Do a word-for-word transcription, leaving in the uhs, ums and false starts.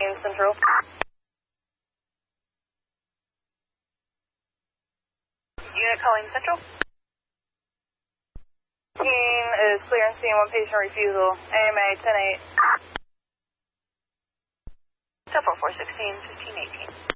in Central. Unit calling Central. Team is clearance seeing one patient refusal. A M A ten eight. Four four sixteen fifteen eighteen.